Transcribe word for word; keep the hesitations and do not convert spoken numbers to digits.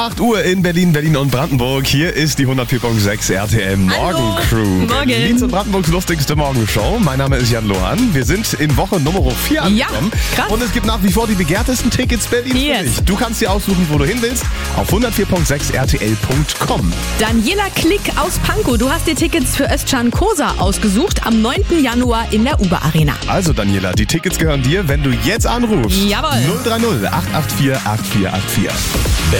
acht Uhr in Berlin, Berlin und Brandenburg. Hier ist die hundertvier Komma sechs R T L Morgencrew. Morgen. Berlins und Brandenburgs lustigste Morgenshow. Mein Name ist Jan Lohan. Wir sind in Woche Nummer vier angekommen. Ja, krass. Und es gibt nach wie vor die begehrtesten Tickets Berlins Yes. für dich. Du kannst dir aussuchen, wo du hin willst. Auf hundertvier Komma sechs R T L Punkt com. Daniela Klick aus Pankow, du hast dir Tickets für Özcan Kosa ausgesucht am neunten Januar in der Uber Arena. Also Daniela, die Tickets gehören dir, wenn du jetzt anrufst. Jawohl. null drei null acht acht vier acht vier acht vier.